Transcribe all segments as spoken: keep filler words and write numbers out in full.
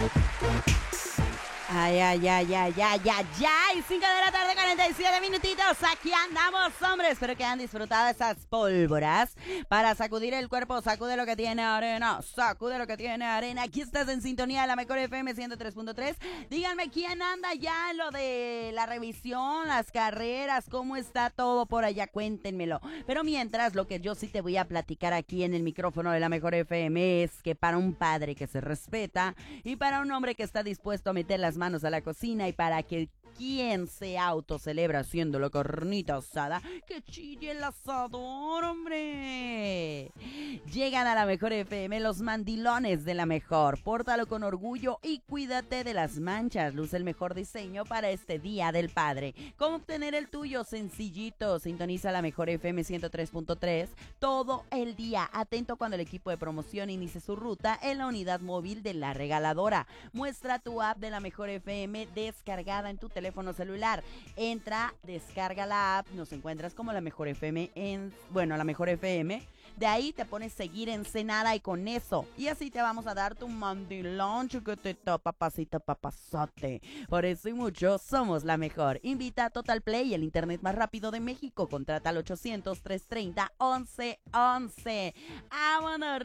Ay, ay, ay, ay, ay, ay, ay, cinco de la tarde, cuarenta y siete minutitos, aquí andamos, hombres, espero que hayan disfrutado esas pólvoras para sacudir el cuerpo, sacude lo que tiene arena, sacude lo que tiene arena, aquí estás en sintonía de la mejor F M ciento tres punto tres, díganme quién anda ya en lo de la revisión, las carreras, cómo está todo por allá, cuéntenmelo, pero mientras, lo que yo sí te voy a platicar aquí en el micrófono de la mejor F M es que para un padre que se respeta y para un hombre que está dispuesto a meter las manos a la cocina y para que quien se autocelebra haciéndolo carnita asada, que chille el asador, hombre. Llegan a la mejor F M los mandilones de la mejor. Pórtalo con orgullo y cuídate de las manchas. Luce el mejor diseño para este Día del Padre. ¿Cómo obtener el tuyo? Sencillito. Sintoniza la mejor F M ciento tres punto tres todo el día. Atento cuando el equipo de promoción inicie su ruta en la unidad móvil de la regaladora. Muestra tu app de la mejor F M descargada en tu teléfono celular. Entra, descarga la app, nos encuentras como la mejor F M en, bueno, la mejor F M. De ahí te pones seguir Ensenada y con eso. Y así te vamos a dar tu mandilón, chiquitito, papacito, papazote. Por eso y mucho, somos la mejor. Invita a Total Play, el internet más rápido de México. Contrata al ochocientos, trescientos treinta, once once. ¡Vámonos,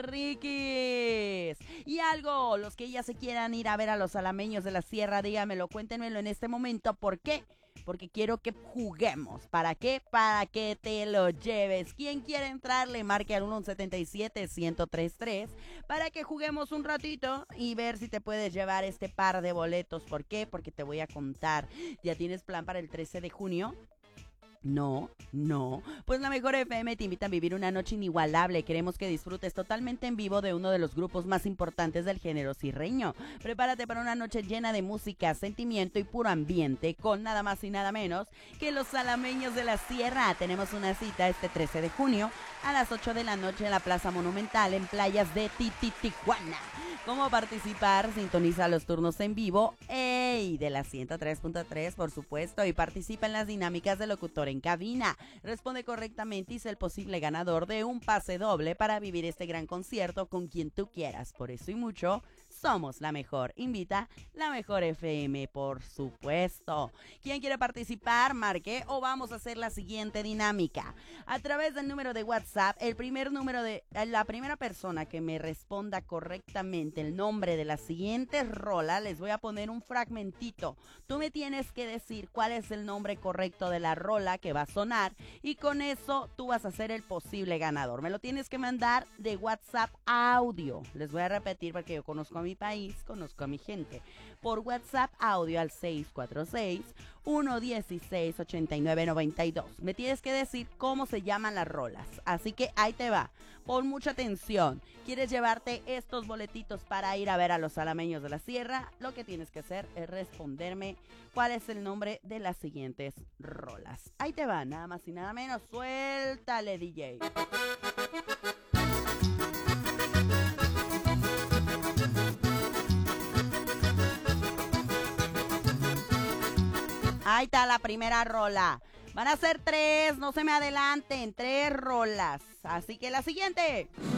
Rikis! Y algo, los que ya se quieran ir a ver a los alameños de la sierra, dígamelo, cuéntenmelo en este momento. ¿Por qué? Porque quiero que juguemos. ¿Para qué? Para que te lo lleves. ¿Quién quiere entrarle? Marque al uno siete siete, uno cero tres tres para que juguemos un ratito y ver si te puedes llevar este par de boletos. ¿Por qué? Porque te voy a contar. ¿Ya tienes plan para el trece de junio? No, no. Pues la mejor F M te invita a vivir una noche inigualable. Queremos que disfrutes totalmente en vivo de uno de los grupos más importantes del género sierreño. Prepárate para una noche llena de música, sentimiento y puro ambiente con nada más y nada menos que los alameños de la sierra. Tenemos una cita este trece de junio a las ocho de la noche en la Plaza Monumental en playas de Titi, Tijuana. ¿Cómo participar? Sintoniza los turnos en vivo ¡ey! De la ciento tres punto tres, por supuesto, y participa en las dinámicas de locutor en cabina. Responde correctamente y sé el posible ganador de un pase doble para vivir este gran concierto con quien tú quieras. Por eso y mucho, somos la mejor. Invita la mejor F M, por supuesto. ¿Quién quiere participar? Marque o vamos a hacer la siguiente dinámica. A través del número de WhatsApp, el primer número de la primera persona que me responda correctamente el nombre de la siguiente rola, les voy a poner un fragmentito. Tú me tienes que decir cuál es el nombre correcto de la rola que va a sonar y con eso tú vas a ser el posible ganador. Me lo tienes que mandar de WhatsApp audio. Les voy a repetir porque yo conozco a mi país, conozco a mi gente. Por WhatsApp audio al seis cuatro seis, uno uno seis, ocho nueve nueve dos. Me tienes que decir cómo se llaman las rolas. Así que ahí te va. Pon mucha atención. ¿Quieres llevarte estos boletitos para ir a ver a los alameños de la sierra? Lo que tienes que hacer es responderme cuál es el nombre de las siguientes rolas. Ahí te va, nada más y nada menos. Suéltale, D J. Ahí está la primera rola. Van a ser tres, no se me adelanten, tres rolas. Así que la siguiente.